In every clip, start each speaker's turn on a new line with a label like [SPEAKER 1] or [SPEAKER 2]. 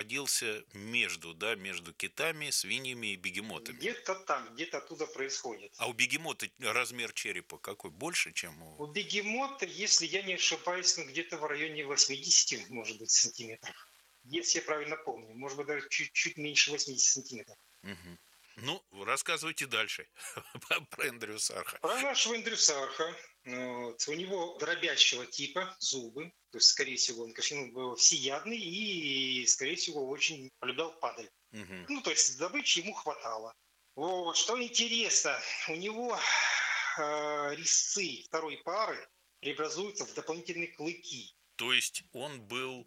[SPEAKER 1] находился между китами, свиньями и бегемотами.
[SPEAKER 2] Где-то там, где-то оттуда происходит.
[SPEAKER 1] А у бегемота размер черепа какой? Больше, чем у...
[SPEAKER 2] У бегемота, если я не ошибаюсь, ну, где-то в районе 80, может быть, сантиметров. Если я правильно помню. Может быть, даже чуть-чуть меньше 80 сантиметров.
[SPEAKER 1] Мгм. Ну, рассказывайте дальше про Эндрюсарха.
[SPEAKER 2] Про нашего Индрюсарха. Вот, у него дробящего типа зубы. То есть, скорее всего, он, конечно, был всеядный и, скорее всего, очень полюблял падаль.
[SPEAKER 1] Мгм.
[SPEAKER 2] Ну, то есть добычи ему хватало. Вот, что интересно, у него резцы второй пары преобразуются в дополнительные клыки.
[SPEAKER 1] То есть он был...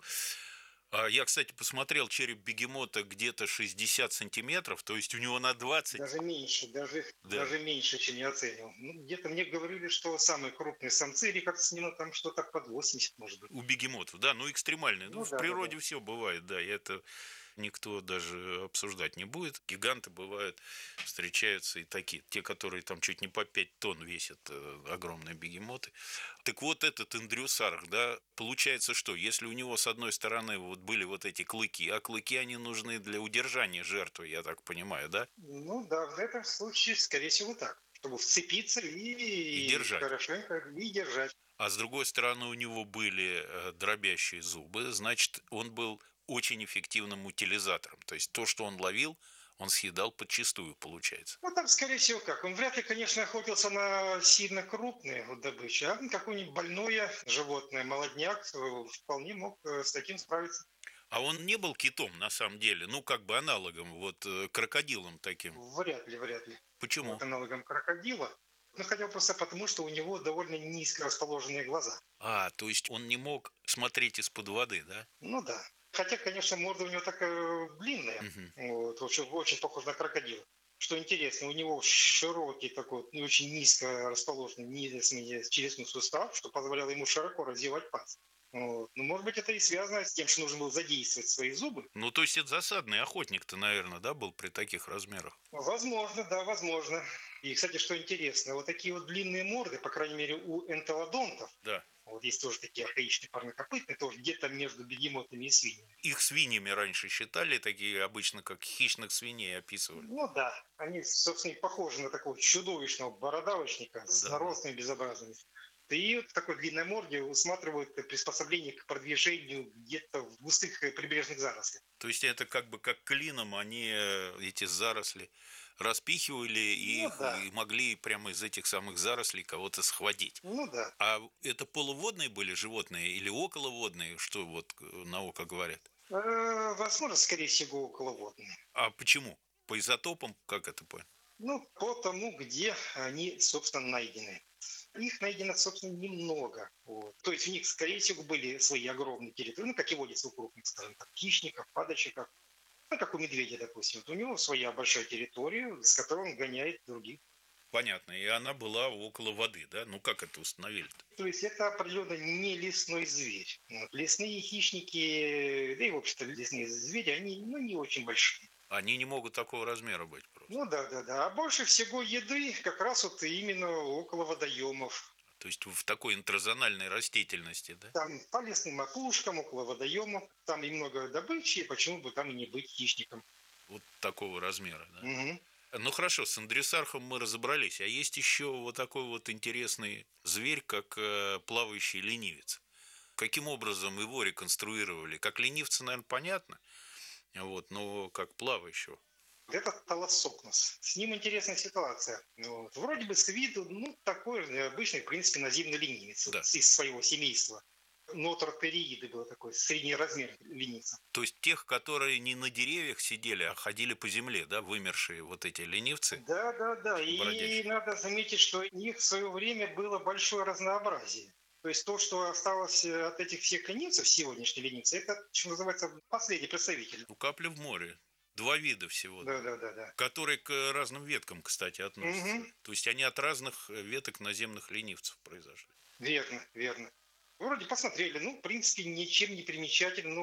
[SPEAKER 1] Я, кстати, посмотрел череп бегемота где-то 60 сантиметров, то есть у него на 20.
[SPEAKER 2] Даже меньше,
[SPEAKER 1] Да.
[SPEAKER 2] даже меньше, чем я оценил. Ну, где-то мне говорили, что самые крупные самцы рекордсмена там что-то под 80, может быть.
[SPEAKER 1] У бегемотов, да, ну экстремальные. Ну,
[SPEAKER 2] Ну
[SPEAKER 1] в
[SPEAKER 2] да, да, да.
[SPEAKER 1] природе все бывает, да, и это никто даже обсуждать не будет. Гиганты бывают, встречаются и такие. Те, которые там чуть не по 5 тонн весят, огромные бегемоты. Так вот этот Эндрюсарх, да, получается что, если у него с одной стороны вот были вот эти клыки, а клыки они нужны для удержания жертвы, я так понимаю, да,
[SPEAKER 2] Ну да, в этом случае, скорее всего, так. Чтобы вцепиться
[SPEAKER 1] и
[SPEAKER 2] и
[SPEAKER 1] держать.
[SPEAKER 2] хорошенько и держать.
[SPEAKER 1] А с другой стороны у него были дробящие зубы, значит, он был очень эффективным утилизатором. То есть то, что он ловил, он съедал подчистую, получается.
[SPEAKER 2] Ну, там, скорее всего, как. Он вряд ли, конечно, охотился на сильно крупные вот добычи, а какое-нибудь больное животное, молодняк, вполне мог с таким справиться.
[SPEAKER 1] А он не был китом, на самом деле, ну, как бы аналогом, вот крокодилом таким.
[SPEAKER 2] Вряд ли, вряд ли.
[SPEAKER 1] Почему?
[SPEAKER 2] Вот аналогом крокодила. Ну, хотя бы просто потому, что у него довольно низко расположенные глаза.
[SPEAKER 1] То есть он не мог смотреть из-под воды, да?
[SPEAKER 2] Ну да. Хотя, конечно, морда у него такая длинная,
[SPEAKER 1] Мгм.
[SPEAKER 2] вот, очень похож на крокодила. Что интересно, у него широкий такой, ну, очень низко расположенный нижний челюстной сустав, что позволяло ему широко развивать пасть. Вот. Ну, может быть, это и связано с тем, что нужно было задействовать свои зубы.
[SPEAKER 1] Ну, то есть это засадный охотник-то, наверное, да, был при таких размерах?
[SPEAKER 2] Возможно, да, возможно. И, кстати, что интересно, вот такие вот длинные морды, по крайней мере, у энтелодонтов,
[SPEAKER 1] Да.
[SPEAKER 2] вот есть тоже такие архаичные парнокопытные, тоже где-то между бегемотами и свиньями.
[SPEAKER 1] Их свиньями раньше считали, такие обычно как хищных свиней описывали.
[SPEAKER 2] Ну да, они, собственно, и похожи на такого чудовищного бородавочника с
[SPEAKER 1] Да, да.
[SPEAKER 2] наростами безобразными. И вот в такой длинной морде усматривают приспособление к продвижению где-то в густых прибрежных зарослях.
[SPEAKER 1] То есть это как бы как клином они эти заросли распихивали и
[SPEAKER 2] Ну
[SPEAKER 1] их
[SPEAKER 2] да,
[SPEAKER 1] и могли прямо из этих самых зарослей кого-то схватить.
[SPEAKER 2] ну да.
[SPEAKER 1] А это полуводные были животные или околоводные, что вот наука говорит?
[SPEAKER 2] Возможно, скорее всего, околоводные.
[SPEAKER 1] А почему? По изотопам, как это понял?
[SPEAKER 2] Ну, по тому, где они, собственно, найдены. Их найдено, собственно, немного. Вот. То есть у них, скорее всего, были свои огромные территории, ну, как и водится у крупных, скажем так, хищников, падальщиков. Ну, как у медведя, допустим. Вот у него своя большая территория, с которой он гоняет других.
[SPEAKER 1] Понятно, и она была около воды, да? Ну как это установили-то?
[SPEAKER 2] То есть это определенно не лесной зверь. Вот. Лесные хищники, да и, в общем-то, лесные звери, они ну, не очень большие.
[SPEAKER 1] Они не могут такого размера быть просто.
[SPEAKER 2] Ну да, да, да. А больше всего еды как раз вот именно около водоемов.
[SPEAKER 1] То есть в такой интразональной растительности, да?
[SPEAKER 2] Там по лесным опушкам, около водоемов. Там и много добычи, и почему бы там и не быть хищником.
[SPEAKER 1] Вот такого размера, да?
[SPEAKER 2] Мгм.
[SPEAKER 1] Ну хорошо, с Андресархом мы разобрались. А есть еще вот такой вот интересный зверь, как плавающий ленивец. Каким образом его реконструировали? Как ленивца, наверное, понятно, вот, но как плавающего.
[SPEAKER 2] Это Талосокнос. С ним интересная ситуация. Вот. Вроде бы с виду, ну, такой обычный, в принципе, наземный ленивец вот,
[SPEAKER 1] Да.
[SPEAKER 2] из своего семейства. Ноторперииды был такой, средний размер ленивца.
[SPEAKER 1] То есть тех, которые не на деревьях сидели, а ходили по земле, да, вымершие вот эти ленивцы
[SPEAKER 2] Да, да, да. И
[SPEAKER 1] бродячие.
[SPEAKER 2] надо заметить, что у них в свое время было большое разнообразие. То есть то, что осталось от этих всех ленивцев, сегодняшние ленивцы, это, что называется, последний представитель.
[SPEAKER 1] Ну, капля в море. Два вида всего,
[SPEAKER 2] Да, да, да, да.
[SPEAKER 1] которые к разным веткам, кстати, относятся.
[SPEAKER 2] Угу.
[SPEAKER 1] То есть они от разных веток наземных ленивцев произошли.
[SPEAKER 2] Верно, верно. Вроде посмотрели, ну, в принципе, ничем не примечателен,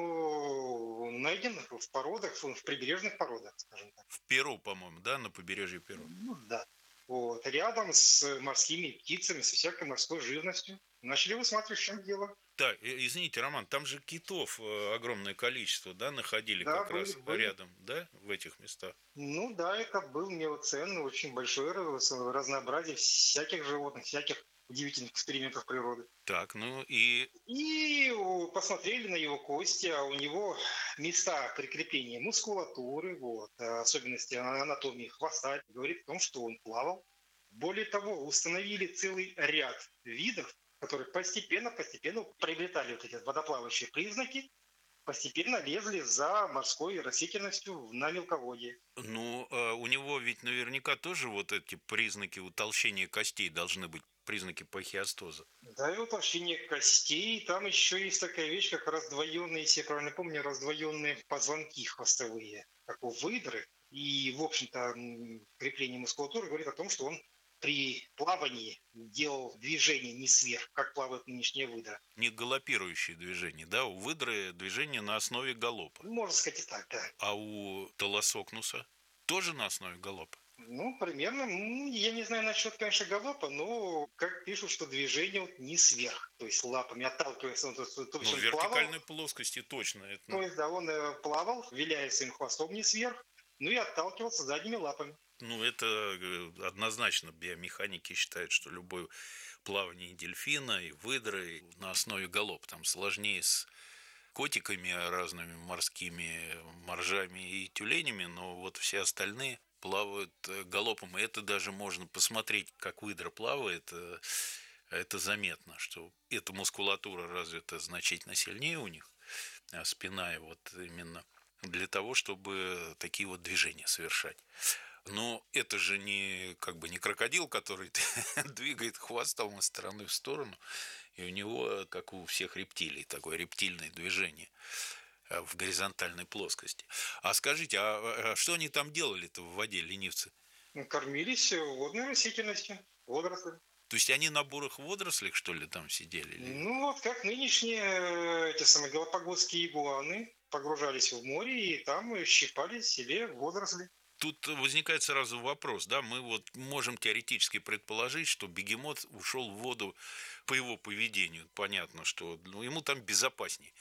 [SPEAKER 2] но найден в породах, в прибрежных породах, скажем так.
[SPEAKER 1] В Перу, по-моему, да, на побережье Перу.
[SPEAKER 2] Ну, да. Вот. Рядом с морскими птицами, со всякой морской живностью. начали высматривать, в чем дело.
[SPEAKER 1] Да, извините, Роман, там же китов огромное количество, да, находили
[SPEAKER 2] Да,
[SPEAKER 1] как
[SPEAKER 2] были,
[SPEAKER 1] раз
[SPEAKER 2] были.
[SPEAKER 1] рядом, да, в этих местах.
[SPEAKER 2] Ну да, это был миоцен, очень большое разнообразие всяких животных, всяких удивительных экспериментов природы.
[SPEAKER 1] Так, ну и
[SPEAKER 2] И посмотрели на его кости, а у него места прикрепления мускулатуры, вот, особенности анатомии хвоста, говорит о том, что он плавал. Более того, установили целый ряд видов, которые постепенно приобретали вот эти водоплавающие признаки, постепенно лезли за морской растительностью на мелководье.
[SPEAKER 1] ну, у него ведь наверняка тоже вот эти признаки утолщения костей должны быть, признаки пахиостоза.
[SPEAKER 2] Да, и утолщение костей. Там еще есть такая вещь, как раздвоенные, если я правильно помню, раздвоенные позвонки хвостовые, как у выдры. И, в общем-то, крепление мускулатуры говорит о том, что он при плавании делал движение не сверх, как плавает нынешняя выдра.
[SPEAKER 1] Не галопирующие движения, да, у выдры движение на основе галопа,
[SPEAKER 2] Можно сказать и так, да.
[SPEAKER 1] а у толосокнуса тоже на основе галопа.
[SPEAKER 2] Ну, примерно, я не знаю насчет, конечно, галопа, но как пишут, что движение вот не сверх, то есть лапами отталкивается, то
[SPEAKER 1] Ну,
[SPEAKER 2] есть
[SPEAKER 1] в
[SPEAKER 2] он плавал,
[SPEAKER 1] вертикальной плоскости точно. Это,
[SPEAKER 2] то есть, да, он плавал, виляя своим хвостом не сверх, ну и отталкивался задними лапами.
[SPEAKER 1] ну, это однозначно биомеханики считают, что любое плавание дельфина и выдры на основе галопа. Там сложнее с котиками разными морскими, моржами и тюленями, но вот все остальные плавают галопом. И это даже можно посмотреть, как выдра плавает. Это заметно, что эта мускулатура развита значительно сильнее у них, а спина и вот именно для того, чтобы такие вот движения совершать. Но это же не как бы не крокодил, который двигает хвостом из стороны в сторону, и у него, как у всех рептилий, такое рептильное движение в горизонтальной плоскости. А скажите, а что они там делали-то в воде, ленивцы?
[SPEAKER 2] Кормились водной растительностью, водоросли.
[SPEAKER 1] То есть они на бурых водорослях, что ли, там сидели? Или...
[SPEAKER 2] Ну, вот как нынешние эти самые галапагосские игуаны погружались в море и там щипали себе водоросли.
[SPEAKER 1] Тут возникает сразу вопрос, да, мы вот можем теоретически предположить, что бегемот ушел в воду по его поведению. Понятно, что ему там безопасней.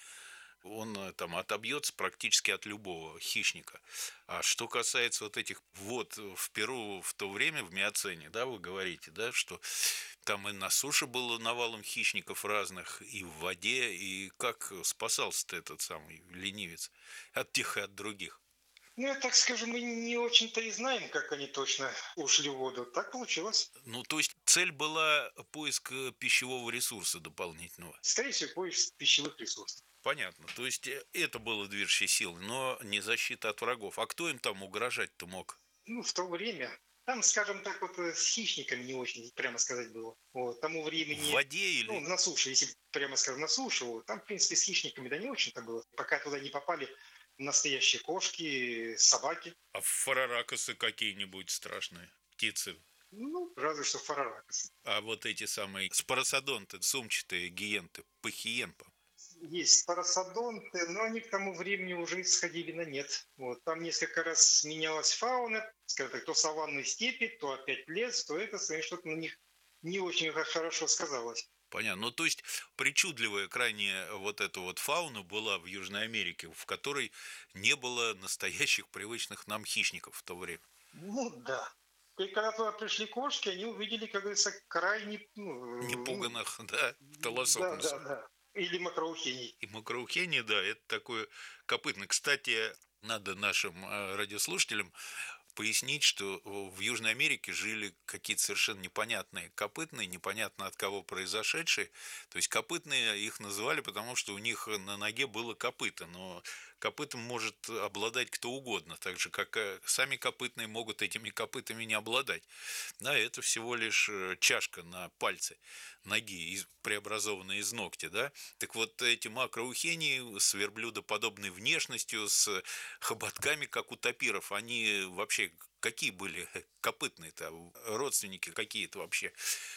[SPEAKER 1] Он там отобьется практически от любого хищника. А что касается вот этих вод в Перу в то время, в Миоцене, да, вы говорите, да, что там и на суше было навалом хищников разных, и в воде, и как спасался-то этот самый ленивец от тех и от других?
[SPEAKER 2] Ну, я так скажу, мы не очень-то и знаем, как они точно ушли в воду. Так получилось.
[SPEAKER 1] Ну, то есть цель была поиск пищевого ресурса дополнительного.
[SPEAKER 2] Скорее всего, поиск пищевых ресурсов.
[SPEAKER 1] Понятно. То есть это было движущей силой, но не защита от врагов. А кто им там угрожать-то мог?
[SPEAKER 2] Ну, в то время, там, скажем так, вот с хищниками не очень, прямо сказать, было. Вот, тому
[SPEAKER 1] В
[SPEAKER 2] времени,
[SPEAKER 1] воде
[SPEAKER 2] ну,
[SPEAKER 1] или...
[SPEAKER 2] на суше, если прямо скажем, на суше, вот, там, в принципе, с хищниками, да, не очень-то было. Пока туда не попали настоящие кошки, собаки.
[SPEAKER 1] А фараракосы какие-нибудь страшные птицы?
[SPEAKER 2] Ну, разве что фараракасы.
[SPEAKER 1] А вот эти самые споросодонты, сумчатые гиенты, пахиен,
[SPEAKER 2] Есть парасодонты, но они к тому времени уже исходили на нет. Вот. Там несколько раз менялась фауна, скажем так, то саванные степи, то опять лес, то это, и что-то на них не очень хорошо сказалось.
[SPEAKER 1] понятно. Ну, то есть причудливая крайне вот эта вот фауна была в Южной Америке, в которой не было настоящих привычных нам хищников в то время.
[SPEAKER 2] Ну да. И когда туда пришли кошки, они увидели, как говорится, крайне...
[SPEAKER 1] Непуганных, да,
[SPEAKER 2] да, да,
[SPEAKER 1] толосокнусов.
[SPEAKER 2] да. Или макроухений.
[SPEAKER 1] И макроухение, да, это такое копытное. Кстати, надо нашим радиослушателям пояснить, что в Южной Америке жили какие-то совершенно непонятные копытные, непонятно от кого произошедшие. То есть копытные их называли, потому что у них на ноге было копыто, но копытом может обладать кто угодно, так же, как сами копытные могут этими копытами не обладать. Да, это всего лишь чашка на пальце ноги, преобразованная из ногтя, да. Так вот, эти макроухени с верблюдоподобной внешностью, с хоботками, как у тапиров, они вообще какие были копытные-то, родственники какие-то вообще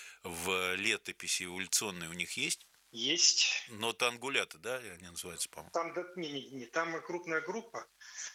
[SPEAKER 1] в летописи эволюционной у них есть?
[SPEAKER 2] Есть.
[SPEAKER 1] Но тангулята, да, они называются, по-моему?
[SPEAKER 2] Там, да, не, там крупная группа,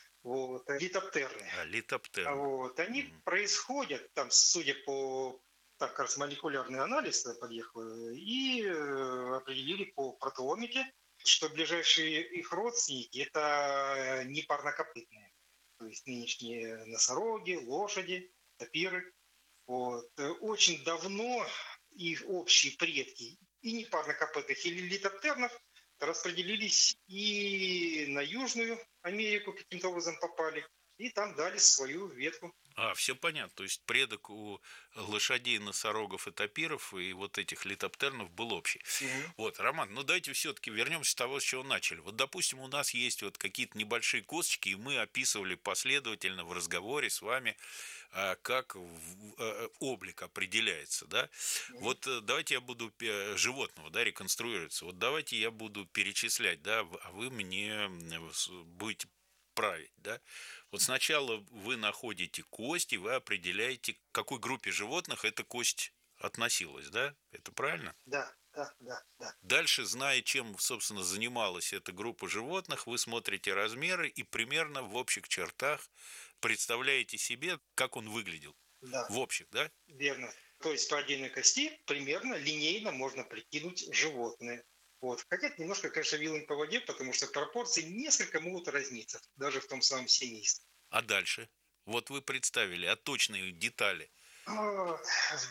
[SPEAKER 2] вот, литоптерны.
[SPEAKER 1] А, литоптерны.
[SPEAKER 2] Вот, они происходят, там, судя по так, как раз молекулярный анализ подъехал, и определили по протеомике, что ближайшие их родственники – это непарнокопытные. То есть нынешние носороги, лошади, тапиры. Вот. Очень давно их общие предки и непарнокопытных, и литоптернов распределились и на Южную Америку каким-то образом попали, и там дали свою ветку.
[SPEAKER 1] Все понятно. То есть предок у лошадей, носорогов и тапиров и вот этих литоптернов был общий.
[SPEAKER 2] Мгм.
[SPEAKER 1] Вот, Роман, ну давайте все-таки вернемся с того, с чего начали. Вот, допустим, у нас есть вот какие-то небольшие косточки, и мы описывали последовательно в разговоре с вами, как облик определяется, да.
[SPEAKER 2] Мгм.
[SPEAKER 1] Вот давайте я буду животного, да, реконструироваться. Вот давайте я буду перечислять, да, а вы мне будете править, да. Вот сначала вы находите кость, и вы определяете, к какой группе животных эта кость относилась, да? Это правильно?
[SPEAKER 2] Да, да, да, да.
[SPEAKER 1] Дальше, зная, чем, собственно, занималась эта группа животных, вы смотрите размеры и примерно в общих чертах представляете себе, как он выглядел.
[SPEAKER 2] Да,
[SPEAKER 1] В общих, да?
[SPEAKER 2] верно. То есть по отдельной кости примерно линейно можно прикинуть животное. Вот. Хотя это немножко, конечно, вилами по воде, потому что пропорции несколько могут разниться, даже в том самом семействе.
[SPEAKER 1] А дальше? Вот вы представили, а точные детали.
[SPEAKER 2] Вот.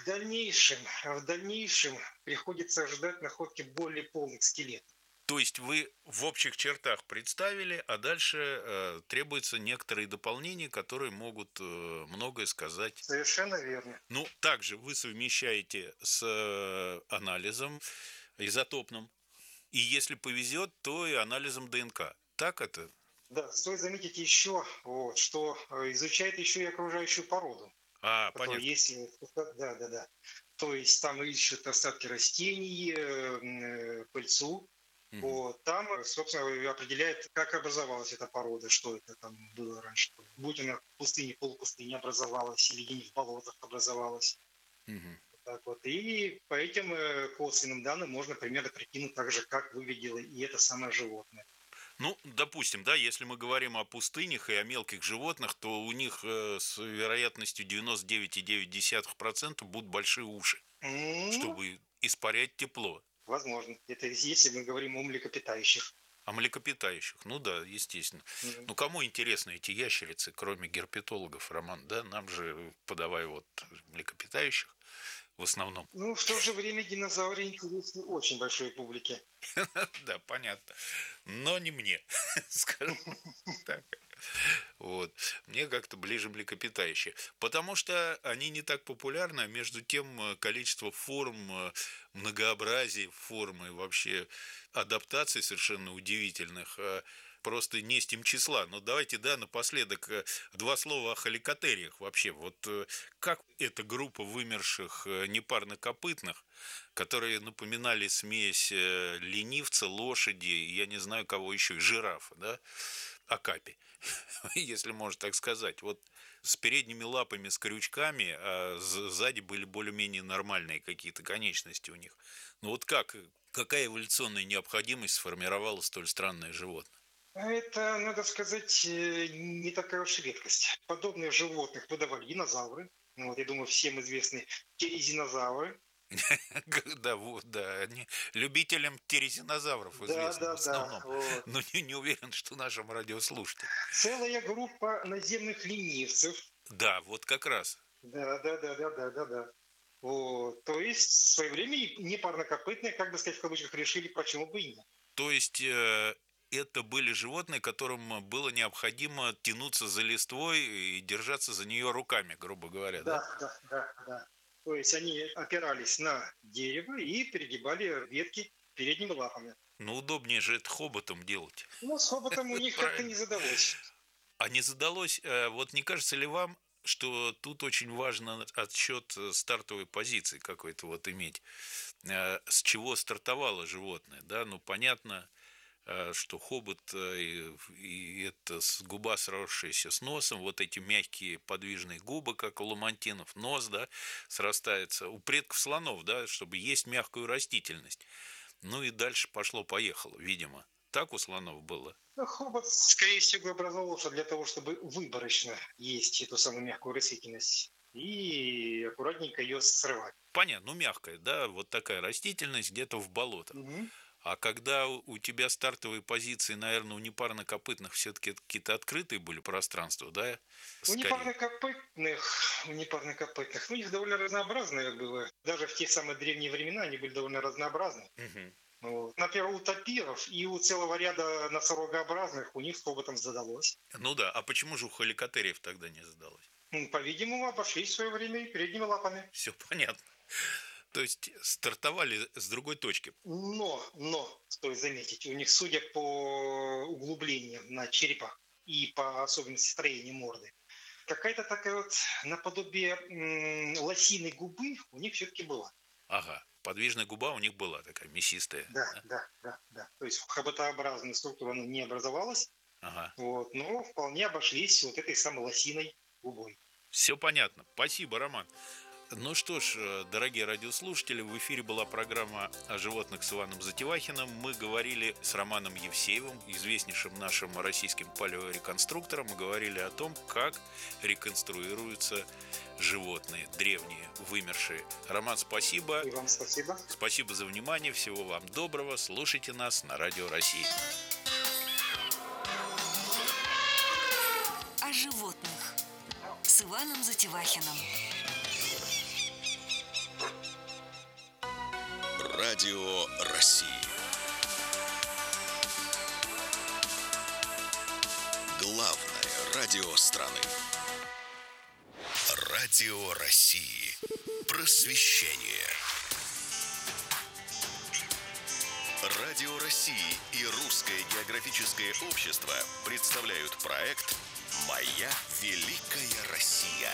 [SPEAKER 2] В дальнейшем приходится ожидать находки более полных скелетов.
[SPEAKER 1] То есть вы в общих чертах представили, а дальше требуются некоторые дополнения, которые могут многое сказать.
[SPEAKER 2] Совершенно верно.
[SPEAKER 1] Ну, также вы совмещаете с анализом изотопным, и если повезет, то и анализом ДНК. Так это?
[SPEAKER 2] Да, стоит заметить еще, вот, что изучает еще и окружающую породу, которая
[SPEAKER 1] Понятно.
[SPEAKER 2] есть. Да, да, да. То есть там ищут остатки растений, пыльцу.
[SPEAKER 1] Мгм.
[SPEAKER 2] Вот, там, собственно, определяет, как образовалась эта порода, что это там было раньше. Будь она в пустыне, полупустыне образовалась, или где-нибудь в болотах образовалась.
[SPEAKER 1] Мгм.
[SPEAKER 2] Так вот. И по этим косвенным данным можно примерно прикинуть также, как выглядело и это самое животное.
[SPEAKER 1] Ну, допустим, да, если мы говорим о пустынях и о мелких животных, то у них с вероятностью 99,9% будут большие уши,
[SPEAKER 2] Ну,
[SPEAKER 1] чтобы испарять тепло.
[SPEAKER 2] возможно. Это если мы говорим о млекопитающих.
[SPEAKER 1] А млекопитающих, ну да, естественно.
[SPEAKER 2] Мгм.
[SPEAKER 1] Ну, кому интересны эти ящерицы, кроме герпетологов, Роман, да? Нам же подавай вот млекопитающих в основном.
[SPEAKER 2] Ну, в то же время динозавры интересны очень большой публике.
[SPEAKER 1] Да, понятно. Но не мне, скажем так. Вот. Мне как-то ближе млекопитающие. Потому что они не так популярны, а между тем количество форм, многообразие форм и вообще адаптаций совершенно удивительных просто не с тем числа. Но давайте, да, напоследок два слова о халикотериях вообще. Вот как эта группа вымерших непарнокопытных, которые напоминали смесь ленивца, лошади, я не знаю кого еще, и жирафа, да, окапи, если можно так сказать. Вот с передними лапами, с крючками, а сзади были более-менее нормальные какие-то конечности у них. Ну вот какая эволюционная необходимость сформировала столь странное животное?
[SPEAKER 2] Это, надо сказать, не такая уж редкость. Подобных животных выдавали динозавры. Ну, вот, я думаю, всем известны терезинозавры.
[SPEAKER 1] Да, вот, да, они любителям терезинозавров
[SPEAKER 2] Да,
[SPEAKER 1] известны в
[SPEAKER 2] да, да.
[SPEAKER 1] основном,
[SPEAKER 2] Вот.
[SPEAKER 1] но не уверен, что нашим радиослушателям.
[SPEAKER 2] Целая группа наземных ленивцев.
[SPEAKER 1] Да, вот как раз.
[SPEAKER 2] Да, да, да, да, да, да, да. Вот. То есть в свое время и непарнокопытные, как бы сказать, в кавычках, решили, почему бы и нет.
[SPEAKER 1] То есть это были животные, которым было необходимо тянуться за листвой и держаться за нее руками, грубо говоря, да?
[SPEAKER 2] Да, да, да, да. То есть они опирались на дерево и перегибали ветки передними лапами.
[SPEAKER 1] Но удобнее же это хоботом делать.
[SPEAKER 2] Но с хоботом у них как-то
[SPEAKER 1] Правильно.
[SPEAKER 2] не задалось.
[SPEAKER 1] А не задалось, вот не кажется ли вам, что тут очень важно отсчет стартовой позиции какой-то вот иметь? С чего стартовало животное, да? Ну, понятно, что хобот и это губа, сросшаяся с носом, вот эти мягкие подвижные губы, как у ламантинов, нос, да, срастается. У предков слонов, да, чтобы есть мягкую растительность. Ну и дальше пошло-поехало, видимо. Так у слонов было.
[SPEAKER 2] Но хобот, скорее всего, образовался для того, чтобы выборочно есть эту самую мягкую растительность. и аккуратненько ее срывать.
[SPEAKER 1] Понятно, ну мягкая, да, вот такая растительность где-то в болотах.
[SPEAKER 2] Мгм.
[SPEAKER 1] А когда у тебя стартовые позиции, наверное, у непарнокопытных все-таки какие-то открытые были пространства, да,
[SPEAKER 2] У
[SPEAKER 1] скорее?
[SPEAKER 2] непарнокопытных, у них довольно разнообразные было. Даже в те самые древние времена они были довольно разнообразны.
[SPEAKER 1] Мгм.
[SPEAKER 2] Вот. Например, у тапиров и у целого ряда носорогообразных у них с хоботом задалось.
[SPEAKER 1] Ну да, а почему же у халикотериев тогда не задалось?
[SPEAKER 2] По-видимому, обошлись в свое время и передними лапами.
[SPEAKER 1] Все понятно. То есть стартовали с другой точки.
[SPEAKER 2] Но, стоит заметить, у них, судя по углублениям на черепах и по особенности строения морды, какая-то такая вот наподобие лосиной губы у них все-таки была.
[SPEAKER 1] Ага, подвижная губа у них была такая мясистая.
[SPEAKER 2] Да,
[SPEAKER 1] Да?
[SPEAKER 2] да, да, да. То есть хоботообразная структура она не образовалась,
[SPEAKER 1] Ага.
[SPEAKER 2] вот, но вполне обошлись вот этой самой лосиной губой.
[SPEAKER 1] Все понятно. Спасибо, Роман. Ну что ж, дорогие радиослушатели, в эфире была программа о животных с Иваном Затевахиным. Мы говорили с Романом Евсеевым, известнейшим нашим российским палеореконструктором. Мы говорили о том, как реконструируются животные, древние, вымершие. Роман, спасибо.
[SPEAKER 2] И вам спасибо.
[SPEAKER 1] Спасибо за внимание. Всего вам доброго. Слушайте нас на Радио России.
[SPEAKER 3] О животных с Иваном Затевахиным.
[SPEAKER 4] Радио России. Главное радио страны. Радио России. Просвещение. Радио России и Русское географическое общество представляют проект «Моя великая Россия».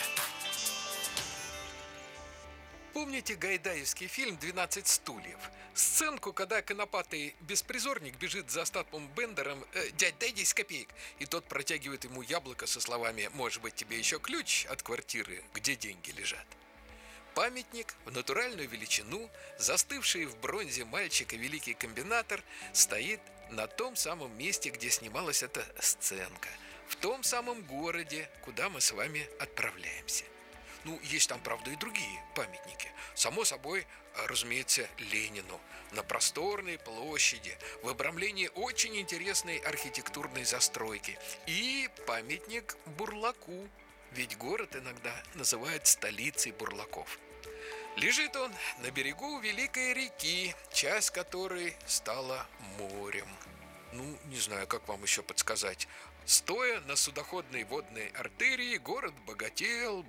[SPEAKER 5] Помните гайдаевский фильм «12 стульев»? Сценку, когда конопатый беспризорник бежит за Остапом Бендером: «Дядь, дай 10 копеек!» И тот протягивает ему яблоко со словами: «Может быть, тебе еще ключ от квартиры, где деньги лежат?» Памятник в натуральную величину, застывший в бронзе мальчик и великий комбинатор, стоит на том самом месте, где снималась эта сценка, в том самом городе, куда мы с вами отправляемся. Ну, есть там, правда, и другие памятники. Само собой, разумеется, Ленину на просторной площади в обрамлении очень интересной архитектурной застройки. И памятник Бурлаку, ведь город иногда называют столицей бурлаков. Лежит он на берегу великой реки, часть которой стала морем. Ну, не знаю, как вам еще подсказать. Стоя на судоходной водной артерии, город богател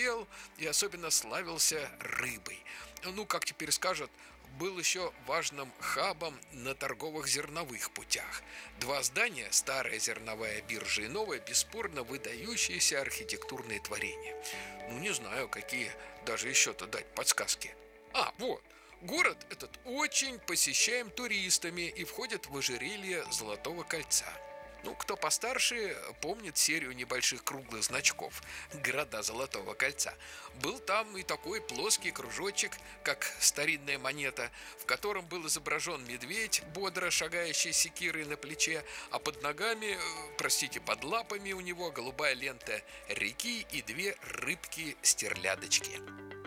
[SPEAKER 5] и особенно славился рыбой. Ну, как теперь скажут, был еще важным хабом на торговых зерновых путях. Два здания, старая зерновая биржа и новая, бесспорно выдающиеся архитектурные творения. Ну, не знаю, какие даже еще-то дать подсказки. Вот. Город этот очень посещаем туристами и входит в ожерелье Золотого кольца. Ну, кто постарше, помнит серию небольших круглых значков «Города Золотого кольца». Был там и такой плоский кружочек, как старинная монета, в котором был изображен медведь, бодро шагающий с секирой на плече, а под ногами, под лапами у него голубая лента реки и две рыбки-стерлядочки.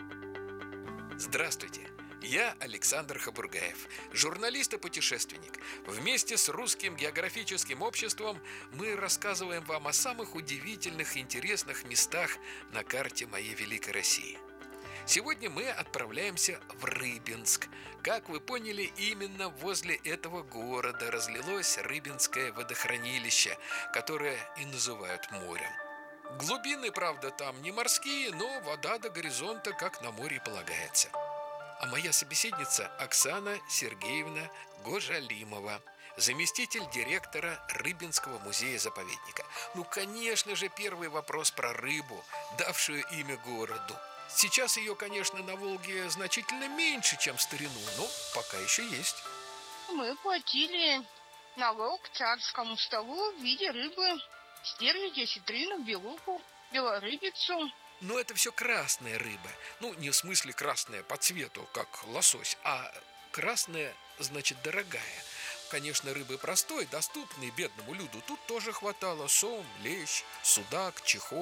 [SPEAKER 5] Здравствуйте! Я Александр Хабургаев, журналист и путешественник. Вместе с Русским географическим обществом мы рассказываем вам о самых удивительных и интересных местах на карте моей великой России. Сегодня мы отправляемся в Рыбинск. Как вы поняли, именно возле этого города разлилось Рыбинское водохранилище, которое и называют морем. Глубины, правда, там не морские, но вода до горизонта, как на море полагается. А моя собеседница Оксана Сергеевна Гожалимова, заместитель директора Рыбинского музея-заповедника. Ну, конечно же, первый вопрос про рыбу, давшую имя городу. Сейчас ее, конечно, на Волге значительно меньше, чем в старину, но пока еще есть.
[SPEAKER 6] Мы платили налог царскому столу в виде рыбы: стерлядь, осетрину, белуху, белорыбицу.
[SPEAKER 5] Но это все красная рыба. Ну, не в смысле красная по цвету, как лосось, а красная, значит, дорогая. Конечно, рыбы простой, доступной бедному люду тут тоже хватало: сом, лещ, судак, чехонь,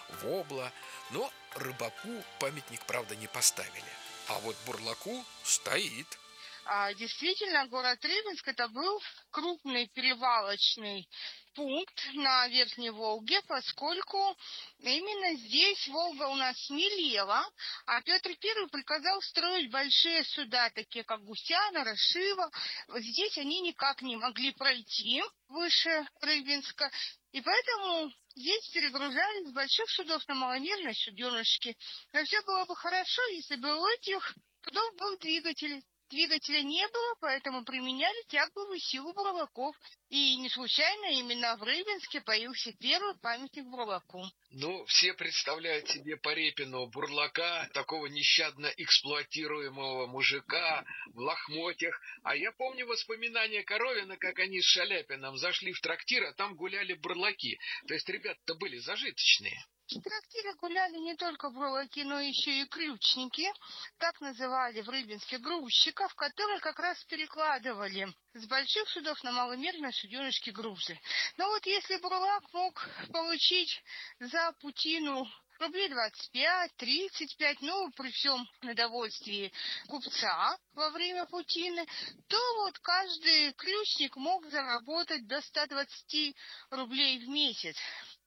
[SPEAKER 5] вобла. Но рыбаку памятник, правда, не поставили. А вот бурлаку стоит.
[SPEAKER 6] Действительно, город Рыбинск это был крупный перевалочный пункт на Верхней Волге, поскольку именно здесь Волга у нас смелела, а Петр I приказал строить большие суда, такие как Гусяна, Рашива. Вот здесь они никак не могли пройти выше Рыбинска, и поэтому здесь перегружались с больших судов на маломерные суденышки. Но все было бы хорошо, если бы у этих судов был двигатель. Двигателя не было, поэтому применяли тяговую силу бурлаков. И не случайно именно в Рыбинске появился первый памятник бурлаку.
[SPEAKER 5] Ну, все представляют себе по Репину бурлака, такого нещадно эксплуатируемого мужика в лохмотьях. А я помню воспоминания Коровина, как они с Шаляпиным зашли в трактир, а там гуляли бурлаки. То есть ребята-то были зажиточные.
[SPEAKER 6] В трактире гуляли не только бурлаки, но еще и ключники. Так называли в Рыбинске грузчиков, которые как раз перекладывали с больших судов на маломерные суденышки грузы. Но вот если бурлак мог получить за путину рублей 25-35, ну, при всем удовольствии купца во время путины, то вот каждый ключник мог заработать до 120 рублей в месяц.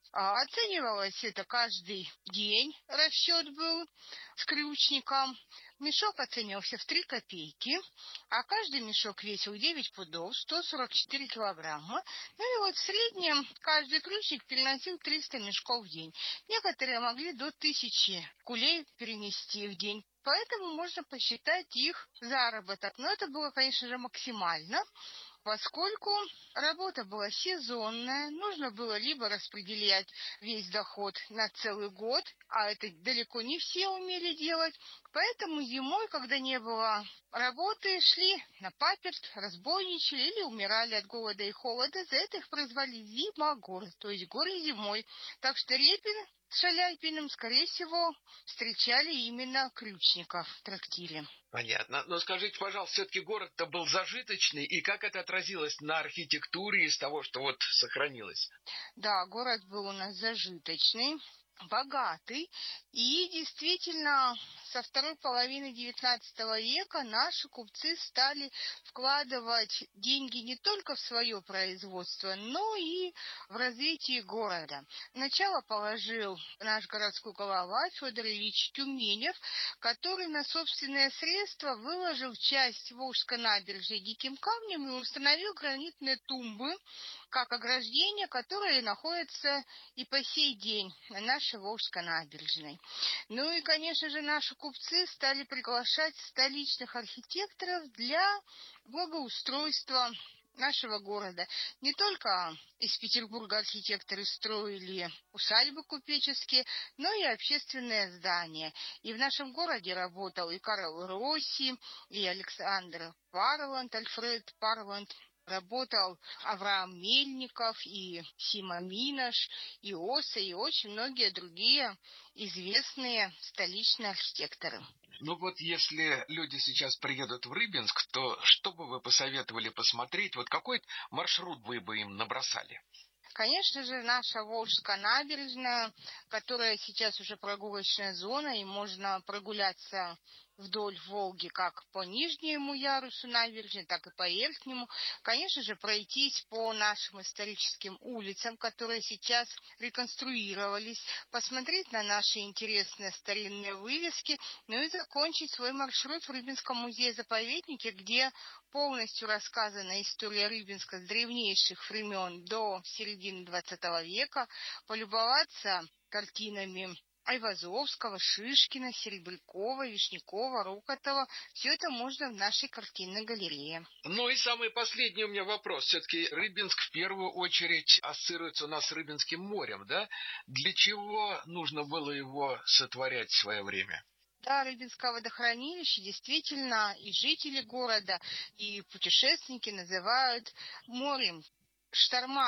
[SPEAKER 6] Оценивалось это каждый день, расчет был с ключником. Мешок оценивался в 3 копейки, а каждый мешок весил 9 пудов, 144 килограмма. Ну и вот в среднем каждый ключник переносил 300 мешков в день. Некоторые могли до 1000 кулей перенести в день. Поэтому можно посчитать их заработок. Но это было, конечно же, максимально, поскольку работа была сезонная, нужно было либо распределять весь доход на целый год, а это далеко не все умели делать, поэтому зимой, когда не было работы, шли на паперт, разбойничали или умирали от голода и холода, за это их прозвали зимогоры, то есть горы зимой. Так что Репин с Шаляпиным, скорее всего, встречали именно ключников в трактире.
[SPEAKER 5] Понятно. Но скажите, пожалуйста, все-таки город-то был зажиточный, и как это отразилось на архитектуре из того, что вот сохранилось?
[SPEAKER 6] Да, город был у нас зажиточный, богатый, и действительно со второй половины XIX века наши купцы стали вкладывать деньги не только в свое производство, но и в развитие города. Начало положил наш городской глава Федор Ильич Тюменев, который на собственные средства выложил часть Волжской набережной диким камнем и установил гранитные тумбы как ограждение, которые находятся и по сей день на нашей Волжской набережной. Ну и, конечно же, наши купцы стали приглашать столичных архитекторов для благоустройства нашего города. Не только из Петербурга архитекторы строили усадьбы купеческие, но и общественные здания. И в нашем городе работал и Карл Росси, и Александр Парланд, Альфред Парланд. Работал Авраам Мельников, и Сима Минаш, и Оса, и очень многие другие известные столичные архитекторы.
[SPEAKER 5] Ну вот если люди сейчас приедут в Рыбинск, то что бы вы посоветовали посмотреть? Вот какой маршрут вы бы им набросали?
[SPEAKER 6] Конечно же, наша Волжская набережная, которая сейчас уже прогулочная зона, и можно прогуляться вдоль Волги как по нижнему ярусу набережной, так и по верхнему. Конечно же, пройтись по нашим историческим улицам, которые сейчас реконструировались, посмотреть на наши интересные старинные вывески, ну и закончить свой маршрут в Рыбинском музее-заповеднике, где полностью рассказана история Рыбинска с древнейших времен до середины XX века, полюбоваться картинами Айвазовского, Шишкина, Серебрякова, Вишнякова, Рокотова. Все это можно в нашей картинной галерее.
[SPEAKER 5] Ну и самый последний у меня вопрос. Все-таки Рыбинск в первую очередь ассоциируется у нас с Рыбинским морем, да? Для чего нужно было его сотворять в свое время?
[SPEAKER 6] Да, Рыбинское водохранилище действительно и жители города, и путешественники называют морем. Шторма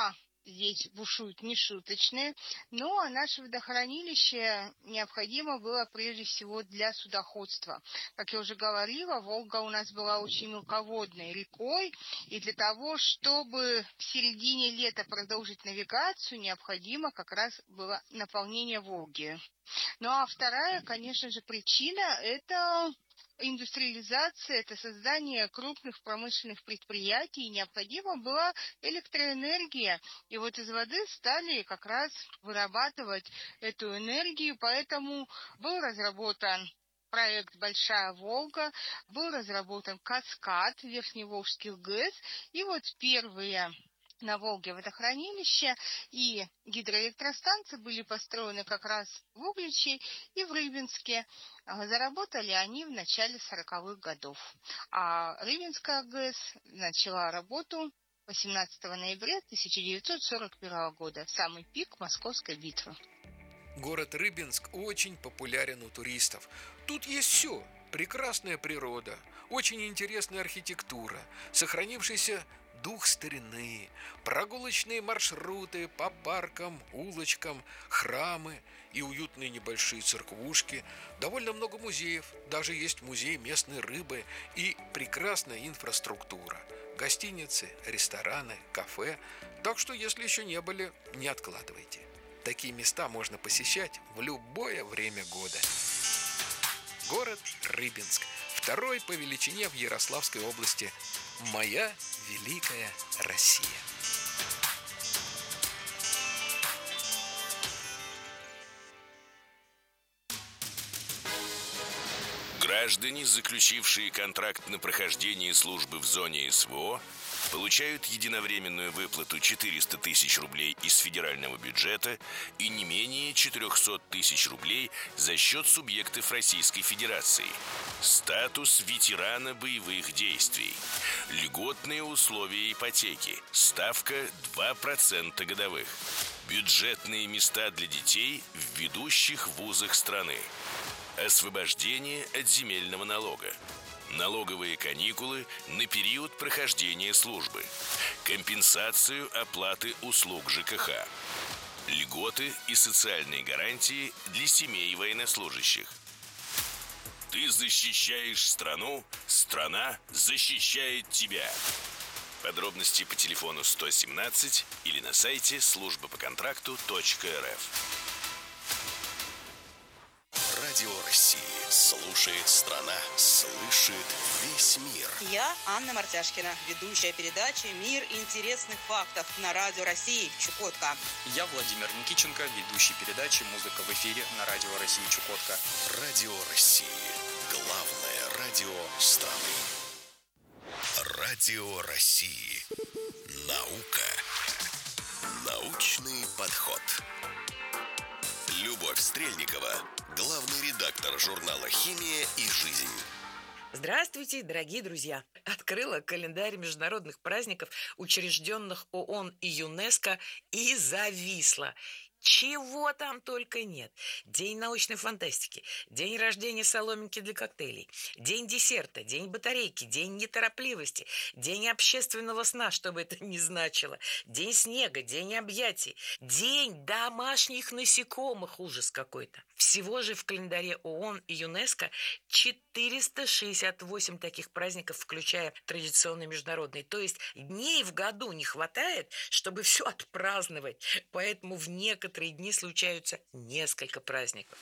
[SPEAKER 6] здесь бушуют нешуточные, ну а наше водохранилище необходимо было прежде всего для судоходства. Как я уже говорила, Волга у нас была очень мелководной рекой, и для того, чтобы в середине лета продолжить навигацию, необходимо как раз было наполнение Волги. Ну а вторая, конечно же, причина – это индустриализация, это создание крупных промышленных предприятий, и необходима была электроэнергия. И вот из воды стали как раз вырабатывать эту энергию, поэтому был разработан проект «Большая Волга», был разработан «Каскад», Верхневолжский ГЭС, и вот первые на Волге водохранилища и гидроэлектростанции были построены как раз в Угличе и в Рыбинске. Заработали они в начале 40-х годов. А Рыбинская ГЭС начала работу 18 ноября 1941 года, в самый пик Московской битвы.
[SPEAKER 5] Город Рыбинск очень популярен у туристов. Тут есть все. Прекрасная природа, очень интересная архитектура, сохранившийся дух старины, прогулочные маршруты по паркам, улочкам, храмы и уютные небольшие церквушки, довольно много музеев, даже есть музей местной рыбы и прекрасная инфраструктура, гостиницы, рестораны, кафе. Так что, если еще не были, не откладывайте. Такие места можно посещать в любое время года. Город Рыбинск, второй по величине в Ярославской области. Моя великая Россия.
[SPEAKER 4] Граждане, заключившие контракт на прохождение службы в зоне СВО, получают единовременную выплату 400 тысяч рублей из федерального бюджета и не менее 400 тысяч рублей за счет субъектов Российской Федерации. Статус ветерана боевых действий. Льготные условия ипотеки. Ставка 2% годовых. Бюджетные места для детей в ведущих вузах страны. Освобождение от земельного налога. Налоговые каникулы на период прохождения службы. Компенсацию оплаты услуг ЖКХ. Льготы и социальные гарантии для семей военнослужащих. Ты защищаешь страну, страна защищает тебя. Подробности по телефону 117 или на сайте службапоконтракту.рф. Радио России. Слушает страна. Слышит весь мир.
[SPEAKER 7] Я Анна Мартяшкина, ведущая передачи «Мир интересных фактов» на Радио России Чукотка.
[SPEAKER 8] Я Владимир Никиченко, ведущий передачи «Музыка в эфире» на Радио России Чукотка.
[SPEAKER 4] Радио России. Главное радио страны. Радио России. Наука. Научный подход. Любовь Стрельникова, главный редактор журнала «Химия и жизнь».
[SPEAKER 9] Здравствуйте, дорогие друзья! Открыла календарь международных праздников, учрежденных ООН и ЮНЕСКО, и зависла. Чего там только нет. День научной фантастики, день рождения соломинки для коктейлей, день десерта, день батарейки, день неторопливости, день общественного сна, что бы это ни значило, день снега, день объятий, день домашних насекомых, ужас какой-то. Всего же в календаре ООН и ЮНЕСКО 468 таких праздников, включая традиционные международные. То есть дней в году не хватает, чтобы все отпраздновать. Поэтому в некоторые дни случаются несколько праздников.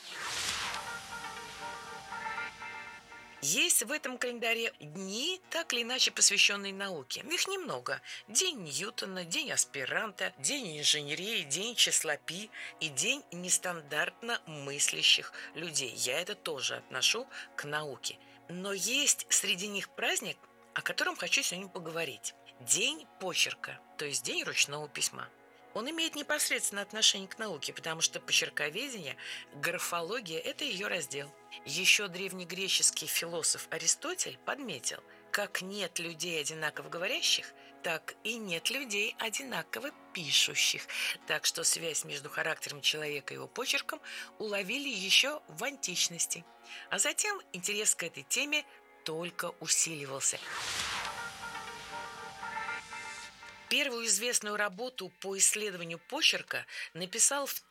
[SPEAKER 9] Есть в этом календаре дни, так или иначе посвященные науке. Их немного. День Ньютона, день аспиранта, день инженерии, день числа пи и день нестандартно мыслящих людей. Я это тоже отношу к науке. Но есть среди них праздник, о котором хочу сегодня поговорить. День почерка, то есть день ручного письма. Он имеет непосредственное отношение к науке, потому что почерковедение, графология – это ее раздел. Еще древнегреческий философ Аристотель подметил, как нет людей одинаково говорящих, так и нет людей одинаково пишущих. Так что связь между характером человека и его почерком уловили еще в античности. А затем интерес к этой теме только усиливался. Первую известную работу по исследованию почерка написал в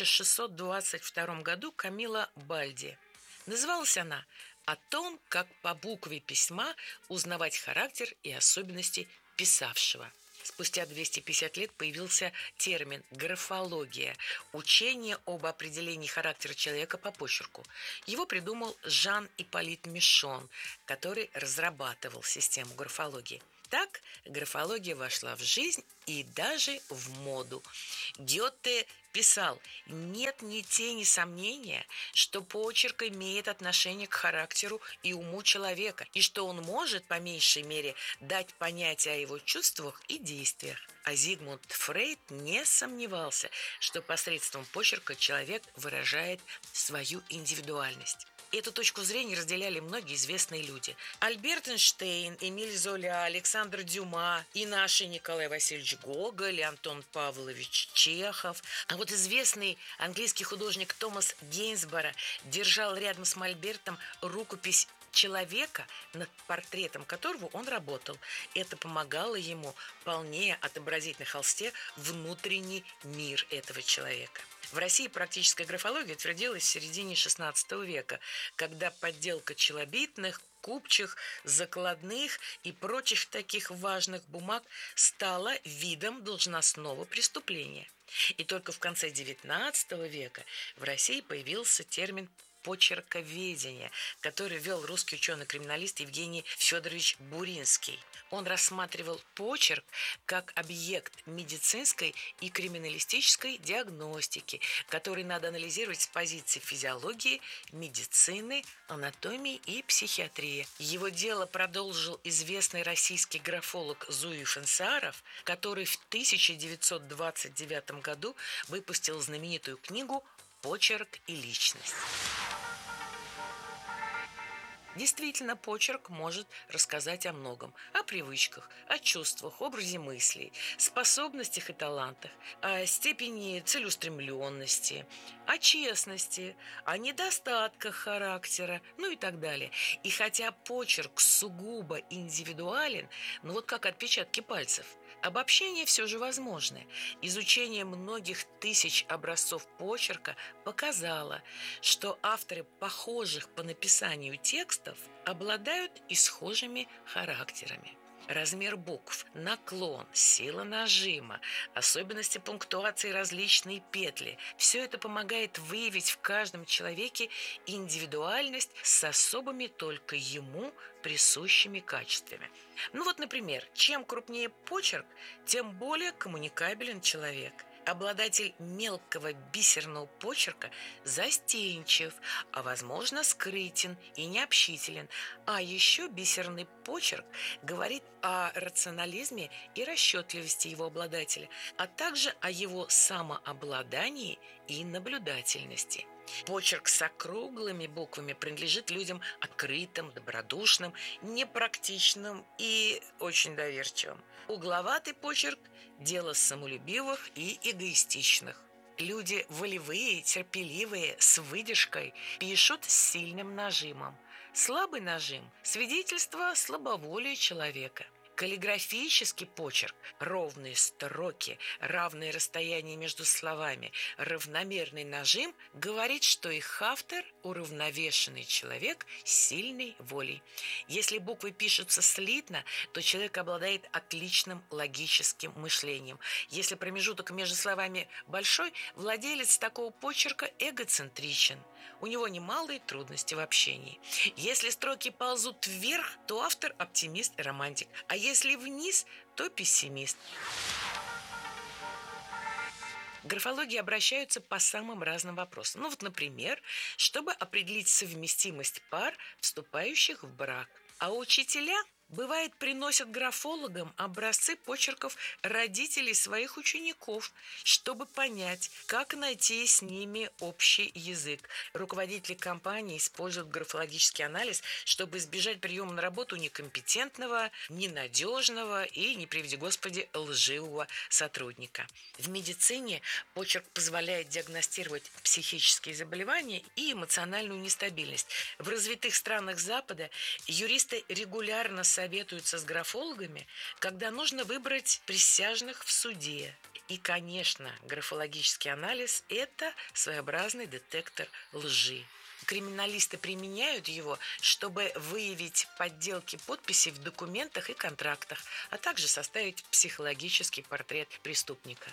[SPEAKER 9] 1622 году Камило Бальди. Называлась она «О том, как по букве письма узнавать характер и особенности писавшего». Спустя 250 лет появился термин «графология» – учение об определении характера человека по почерку. Его придумал Жан-Ипполит Мишон, который разрабатывал систему графологии. Так графология вошла в жизнь и даже в моду. Гёте писал: «Нет ни тени сомнения, что почерк имеет отношение к характеру и уму человека, и что он может, по меньшей мере, дать понятие о его чувствах и действиях». А Зигмунд Фрейд не сомневался, что посредством почерка человек выражает свою индивидуальность. Эту точку зрения разделяли многие известные люди. Альберт Эйнштейн, Эмиль Золя, Александр Дюма и наши Николай Васильевич Гоголь, Антон Павлович Чехов. А вот известный английский художник Томас Гейнсборо держал рядом с мольбертом рукопись человека, над портретом которого он работал. Это помогало ему полнее отобразить на холсте внутренний мир этого человека. В России практическая графология утвердилась в середине XVI века, когда подделка челобитных, купчих, закладных и прочих таких важных бумаг стала видом должностного преступления. И только в конце XIX века в России появился термин почерковедение, который ввел русский ученый-криминалист Евгений Федорович Буринский. Он рассматривал почерк как объект медицинской и криминалистической диагностики, который надо анализировать с позиции физиологии, медицины, анатомии и психиатрии. Его дело продолжил известный российский графолог Зуев Инсааров, который в 1929 году выпустил знаменитую книгу «Почерк и личность». Действительно, почерк может рассказать о многом. О привычках, о чувствах, образе мыслей, способностях и талантах, о степени целеустремленности, о честности, о недостатках характера, ну и так далее. И хотя почерк сугубо индивидуален, ну вот как отпечатки пальцев, обобщение все же возможно. Изучение многих тысяч образцов почерка показало, что авторы похожих по написанию текстов обладают и схожими характерами. Размер букв, наклон, сила нажима, особенности пунктуации, различные петли – все это помогает выявить в каждом человеке индивидуальность с особыми только ему присущими качествами. Ну вот, например, чем крупнее почерк, тем более коммуникабелен человек. Обладатель мелкого бисерного почерка застенчив, а, возможно, скрытен и необщителен. А еще бисерный почерк говорит о рационализме и расчетливости его обладателя, а также о его самообладании и наблюдательности. Почерк с округлыми буквами принадлежит людям открытым, добродушным, непрактичным и очень доверчивым. Угловатый почерк – дело самолюбивых и эгоистичных. Люди волевые, терпеливые, с выдержкой, пишут с сильным нажимом. Слабый нажим – свидетельство слабоволия человека. Каллиграфический почерк, ровные строки, равное расстояние между словами, равномерный нажим говорит, что их автор – уравновешенный человек с сильной волей. Если буквы пишутся слитно, то человек обладает отличным логическим мышлением. Если промежуток между словами большой, владелец такого почерка эгоцентричен. У него немалые трудности в общении. Если строки ползут вверх, то автор оптимист и романтик, а если вниз, то пессимист. К графологии обращаются по самым разным вопросам. Ну вот, например, чтобы определить совместимость пар, вступающих в брак. А учителя, бывает, приносят графологам образцы почерков родителей своих учеников, чтобы понять, как найти с ними общий язык. Руководители компании используют графологический анализ, чтобы избежать приема на работу некомпетентного, ненадежного и, не приведи Господи, лживого сотрудника. В медицине почерк позволяет диагностировать психические заболевания и эмоциональную нестабильность. В развитых странах Запада юристы регулярно советуются с графологами, когда нужно выбрать присяжных в суде. И, конечно, графологический анализ – это своеобразный детектор лжи. Криминалисты применяют его, чтобы выявить подделки подписей в документах и контрактах, а также составить психологический портрет преступника.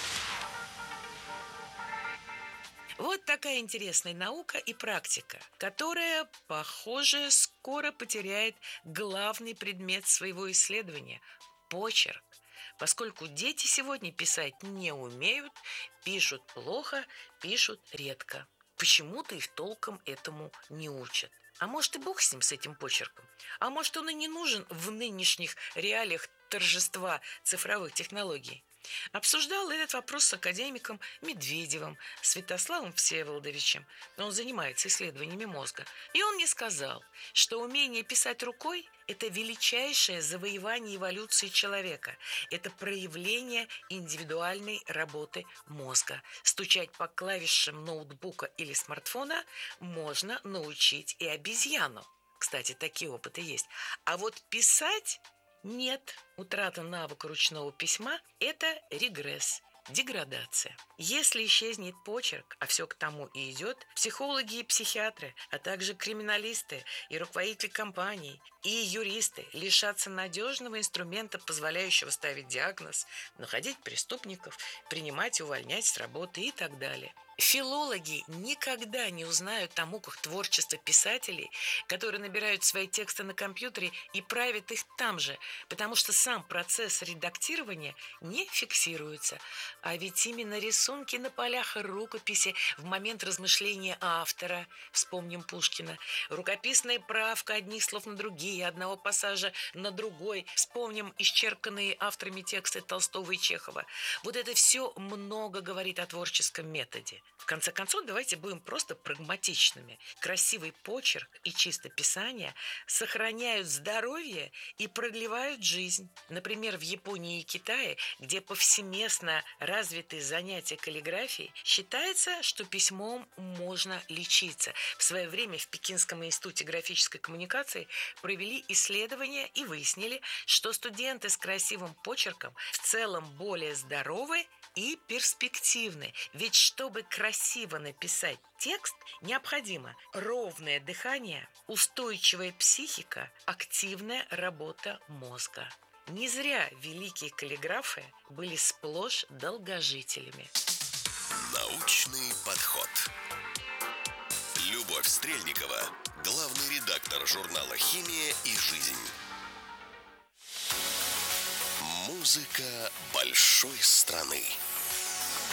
[SPEAKER 9] Вот такая интересная наука и практика, которая, похоже, скоро потеряет главный предмет своего исследования – почерк. Поскольку дети сегодня писать не умеют, пишут плохо, пишут редко. Почему-то их толком этому не учат. А может и бог с ним, с этим почерком. А может он и не нужен в нынешних реалиях торжества цифровых технологий. Обсуждал этот вопрос с академиком Медведевым, Святославом Всеволодовичем. Он занимается исследованиями мозга. И он мне сказал, что умение писать рукой – это величайшее завоевание эволюции человека. Это проявление индивидуальной работы мозга. Стучать по клавишам ноутбука или смартфона можно научить и обезьяну. Кстати, такие опыты есть. А вот писать нет. Утрата навыка ручного письма – это регресс, деградация. Если исчезнет почерк, а все к тому и идет, психологи и психиатры, а также криминалисты и руководители компаний, и юристы лишатся надежного инструмента, позволяющего ставить диагноз, находить преступников, принимать и увольнять с работы и так далее. Филологи никогда не узнают о муках творчества писателей, которые набирают свои тексты на компьютере и правят их там же, потому что сам процесс редактирования не фиксируется. А ведь именно рисунки на полях рукописи в момент размышления автора, вспомним Пушкина, рукописная правка одних слов на другие, одного пассажа на другой, вспомним исчерканные авторами тексты Толстого и Чехова. Вот это все много говорит о творческом методе. В конце концов, давайте будем просто прагматичными. Красивый почерк и чистописание сохраняют здоровье и продлевают жизнь. Например, в Японии и Китае, где повсеместно развиты занятия каллиграфией, считается, что письмом можно лечиться. В свое время в Пекинском институте графической коммуникации провели исследования и выяснили, что студенты с красивым почерком в целом более здоровы и перспективны. Ведь чтобы красиво написать текст, необходимо ровное дыхание, устойчивая психика, активная работа мозга. Не зря великие каллиграфы были сплошь долгожителями.
[SPEAKER 4] Научный подход. Любовь Стрельникова, главный редактор журнала «Химия и жизнь». Музыка большой страны.